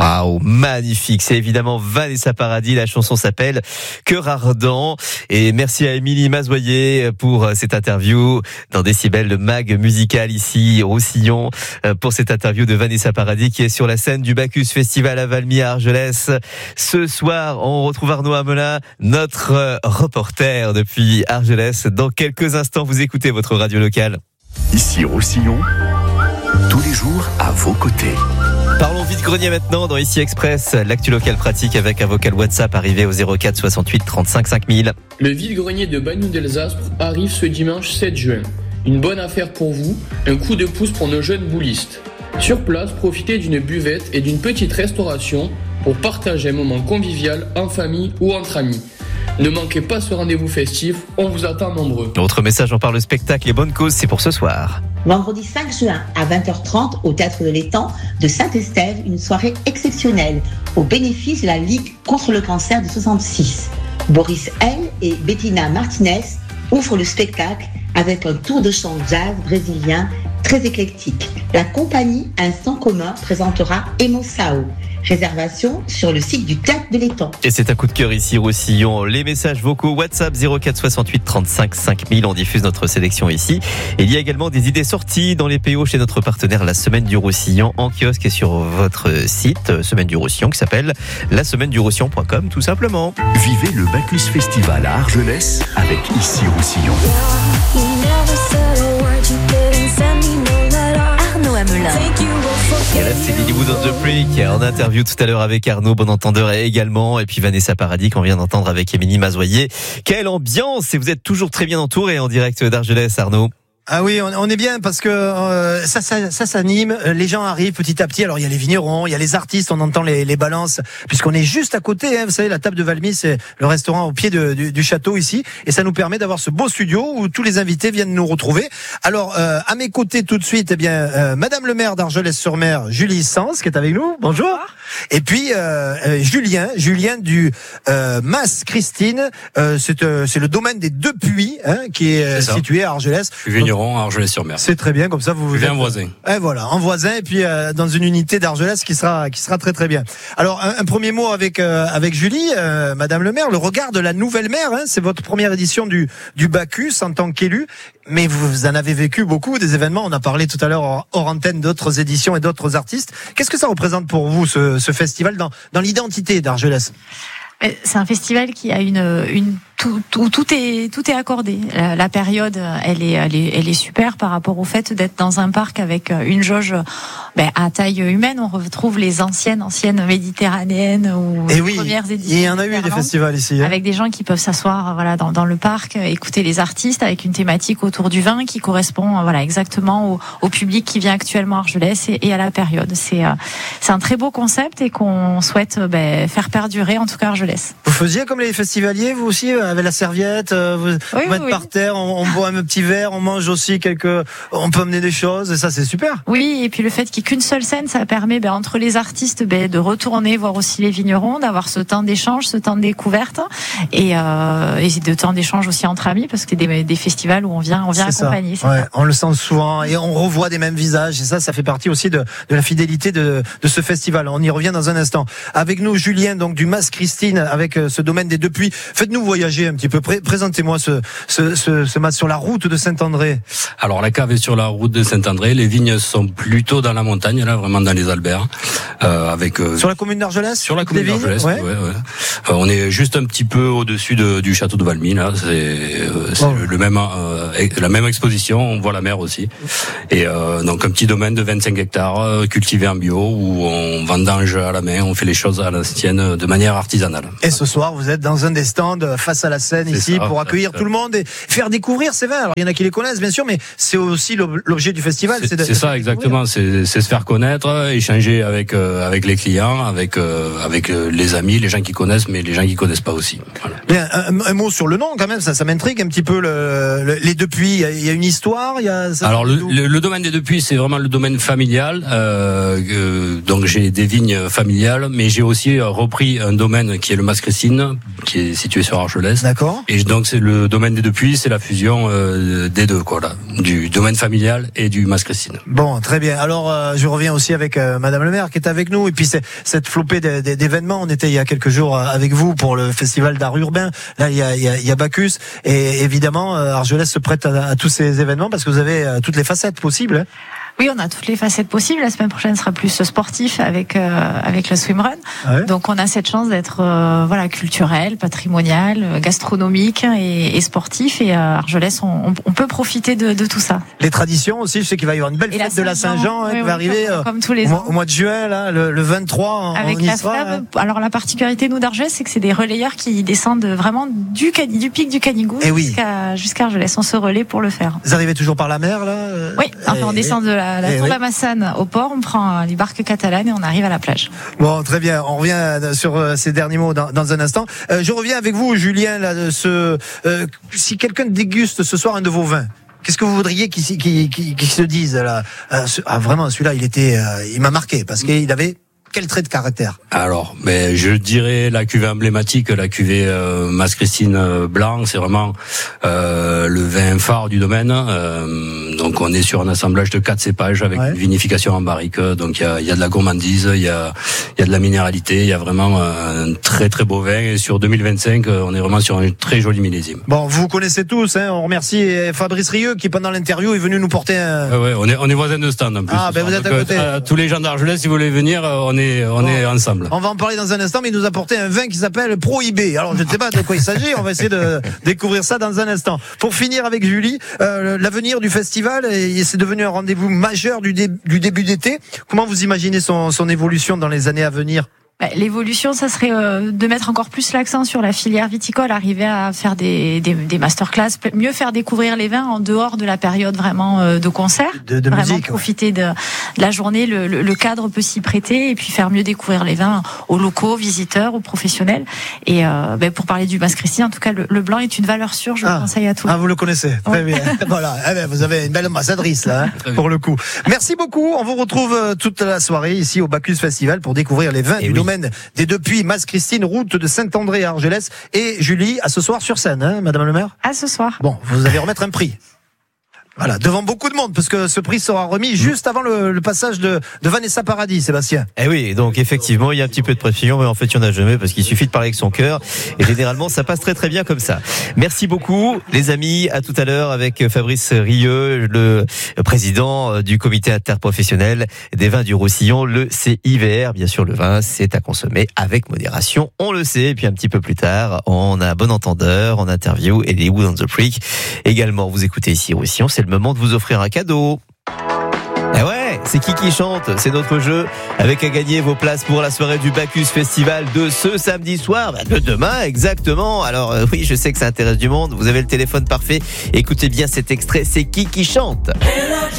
Waouh, magnifique. C'est évidemment Vanessa Paradis. La chanson s'appelle Cœur ardent. Et merci à Émilie Mazoyer pour cette interview dans Décibel, le mag musical ici au Roussillon, pour cette interview de Vanessa Paradis qui est sur la scène du Bacchus Festival à Valmy à Argelès. Ce soir, on retrouve Arnaud Amelin, notre reporter depuis Argelès. Dans quelques instants, vous écoutez votre radio locale. Ici Roussillon, tous les jours à vos côtés. Parlons vide-grenier maintenant dans Ici Express, l'actu local pratique avec un vocal WhatsApp arrivé au 04 68 35 5000. Le vide-grenier de Bagnoul-d'Elsaspre arrive ce dimanche 7 juin. Une bonne affaire pour vous, un coup de pouce pour nos jeunes boulistes. Sur place, profitez d'une buvette et d'une petite restauration pour partager un moment convivial en famille ou entre amis. Ne manquez pas ce rendez-vous festif, on vous attend nombreux. Autre message, on parle de spectacle et bonne cause, c'est pour ce soir. Vendredi 5 juin à 20h30 au Théâtre de l'Étang de Saint-Estève, une soirée exceptionnelle au bénéfice de la Ligue contre le cancer de 66. Boris L et Bettina Martinez ouvrent le spectacle avec un tour de chant jazz brésilien très éclectique. La compagnie Instant Commun présentera Emo Sao. Réservation sur le site du Théâtre de l'Étang. Et c'est un coup de cœur ici Roussillon. Les messages vocaux WhatsApp 04 68 35 5000. On diffuse notre sélection ici. Et il y a également des idées sorties dans les PO chez notre partenaire La Semaine du Roussillon en kiosque et sur votre site Semaine du Roussillon qui s'appelle la semaine du Roussillon.com tout simplement. Vivez le Bacchus Festival à Argelès avec Ici Roussillon. Arnaud Amelin. Et là, c'est Lilywood of the Freak en interview tout à l'heure avec Arnaud, bon entendeur également. Et puis Vanessa Paradis qu'on vient d'entendre avec Émilie Mazoyer. Quelle ambiance! Et vous êtes toujours très bien entouré en direct d'Argelès, Arnaud. Ah oui, on est bien parce que ça s'anime, les gens arrivent petit à petit. Alors il y a les vignerons, il y a les artistes, on entend les balances puisqu'on est juste à côté. Vous savez, la table de Valmy, c'est le restaurant au pied du château ici, et ça nous permet d'avoir ce beau studio où tous les invités viennent nous retrouver. Alors à mes côtés tout de suite, Madame le maire d'Argelès-sur-Mer, Julie Sens, qui est avec nous. Bonjour. Et puis Julien du Mas Christine. C'est le domaine des Deux Puits qui est situé à Argelès. Vigneron à Argelès-sur-Mer. C'est très bien, comme ça vous êtes en voisin. Voilà, en voisin, et puis dans une unité d'Argelès qui sera très très bien. Alors un premier mot avec Julie, Madame le maire, le regard de la nouvelle maire. C'est votre première édition du Bacchus en tant qu'élu, mais vous en avez vécu beaucoup des événements. On a parlé tout à l'heure hors antenne d'autres éditions et d'autres artistes. Qu'est-ce que ça représente pour vous ce festival dans l'identité d'Argelès? C'est un festival qui a tout est accordé. La période, elle est super par rapport au fait d'être dans un parc avec une jauge à taille humaine. On retrouve les anciennes méditerranéennes ou les premières éditions. Il y en a eu des festivals ici. Avec des gens qui peuvent s'asseoir dans le parc, écouter les artistes avec une thématique autour du vin qui correspond exactement au public qui vient actuellement à Argelès et à la période. C'est un très beau concept et qu'on souhaite faire perdurer en tout cas à Argelès. Vous faisiez comme les festivaliers, vous aussi, avec la serviette, vous êtes par terre, on boit un petit verre, on mange aussi on peut amener des choses, et ça c'est super. Oui, et puis le fait qu'il n'y ait qu'une seule scène, ça permet entre les artistes de retourner voir aussi les vignerons, d'avoir ce temps d'échange, ce temps de découverte, et de temps d'échange aussi entre amis, parce que des festivals où on vient accompagner. On le sent souvent, et on revoit des mêmes visages, et ça fait partie aussi de la fidélité de ce festival. On y revient dans un instant. Avec nous, Julien, donc du Mas Christine, avec ce domaine des Deux Puits. Faites-nous voyager un petit peu. Présentez-moi ce mas sur la route de Saint-André. Alors la cave est sur la route de Saint-André. Les vignes sont plutôt dans la montagne, là, vraiment dans les Alberts. Sur la commune d'Argelès. Sur la commune d'Argelès. Ouais. On est juste un petit peu au-dessus du château de Valmy. Là, c'est la même exposition. On voit la mer aussi. Et donc un petit domaine de 25 hectares cultivé en bio où on vendange à la main, on fait les choses à l'ancienne de manière artisanale. Et ce soir, vous êtes dans un des stands face à la Seine pour accueillir tout le monde et faire découvrir ces vins. Alors, il y en a qui les connaissent, bien sûr, mais c'est aussi l'objet du festival. C'est ça, exactement. C'est se faire connaître, échanger avec les clients, avec les amis, les gens qui connaissent, mais les gens qui connaissent pas aussi. Voilà. Bien, un mot sur le nom, quand même, ça m'intrigue un petit peu. Les Deux Puits, il y a une histoire. Alors, le domaine des Deux Puits, c'est vraiment le domaine familial. Donc, j'ai des vignes familiales, mais j'ai aussi repris un domaine qui est le Mas Christine, qui est situé sur Argelès, Argelès. D'accord. Et donc c'est le domaine des Deux Puits, c'est la fusion des deux, quoi, là, du domaine familial et du Mas-Christine. Bon, très bien. Alors, je reviens aussi avec Madame le maire qui est avec nous. Et puis, cette flopée d'événements. On était il y a quelques jours avec vous pour le festival d'art urbain. Là, il y a Bacchus. Et évidemment, Argelès se prête à tous ces événements parce que vous avez toutes les facettes possibles. Hein. Oui, on a toutes les facettes possibles. La semaine prochaine sera plus sportif avec le swimrun. Ouais. Donc on a cette chance d'être culturel, patrimonial, gastronomique et sportif. Et à Argelès, on peut profiter de tout ça. Les traditions aussi. Je sais qu'il va y avoir une belle fête de la Saint-Jean qui va arriver comme tous les ans. Au mois de juin, là, le 23. Avec la flamme. Alors la particularité nous d'Argelès, c'est que c'est des relayeurs qui descendent vraiment du pic du Canigou jusqu'à Argelès. On se relaie pour le faire. Vous arrivez toujours par la mer là? Oui. Enfin, on descend de la tour de la Massane au port, on prend les barques catalanes et on arrive à la plage. Bon, très bien. On revient sur ces derniers mots dans un instant. Je reviens avec vous, Julien, là, si quelqu'un déguste ce soir un de vos vins, qu'est-ce que vous voudriez qu'il se dise là? Vraiment, celui-là, il m'a marqué parce qu'il avait quel trait de caractère? Alors, je dirais la cuvée emblématique, la cuvée Mas-Christine blanc, c'est vraiment le vin phare du domaine. Donc on est sur un assemblage de 4 cépages avec une vinification en barrique. Donc il y a de la gourmandise, il y a de la minéralité, il y a vraiment un très très beau vin. Et sur 2025, on est vraiment sur un très joli millésime. Bon, vous connaissez tous, hein. On remercie Fabrice Rieux qui pendant l'interview est venu nous porter un... Ouais, on est voisins de stand en plus. Ah, vous êtes à côté. Tous les gens d'Argelès, si vous voulez venir, on est ensemble. On va en parler dans un instant, mais il nous a apporté un vin qui s'appelle Prohibé. Alors je ne sais pas de quoi il s'agit, on va essayer de découvrir ça dans un instant. Pour finir avec Julie, l'avenir du festival, c'est devenu un rendez-vous majeur du début d'été. Comment vous imaginez son évolution dans les années à venir? L'évolution, ça serait de mettre encore plus l'accent sur la filière viticole, arriver à faire des masterclass, mieux faire découvrir les vins en dehors de la période vraiment de concert, de vraiment musique, profiter de la journée, le cadre peut s'y prêter et puis faire mieux découvrir les vins aux locaux, visiteurs, aux professionnels. Et pour parler du Mas-Christine, en tout cas, le blanc est une valeur sûre, je le conseille à tous. Ah, vous le connaissez, très bien. Voilà, vous avez une belle ambassadrice là, hein, pour le coup. Merci beaucoup. On vous retrouve toute la soirée ici au Bacchus Festival pour découvrir les vins du domaine des Deux Puits, Mas-Christine, route de Saint-André à Argelès. Et Julie, à ce soir sur scène, hein, Madame le maire? À ce soir. Bon, vous allez remettre un prix. Voilà, devant beaucoup de monde, parce que ce prix sera remis juste avant le passage de Vanessa Paradis, Sébastien. Eh oui, donc effectivement, il y a un petit peu de pression, mais en fait, il n'y en a jamais, parce qu'il suffit de parler avec son cœur, et généralement, ça passe très très bien comme ça. Merci beaucoup, les amis, à tout à l'heure avec Fabrice Rieux, le président du comité interprofessionnel des vins du Roussillon, le CIVR. Bien sûr, le vin, c'est à consommer avec modération, on le sait, et puis un petit peu plus tard, on a Bon Entendeur, en interview, et les Wood on the Creek. Également, vous écoutez ici Roussillon, c'est le moment de vous offrir un cadeau. Eh ouais, c'est qui chante, c'est notre jeu, avec à gagner vos places pour la soirée du Bacchus Festival de ce samedi soir, de demain exactement. Alors oui, je sais que ça intéresse du monde, vous avez le téléphone parfait, écoutez bien cet extrait, c'est qui chante.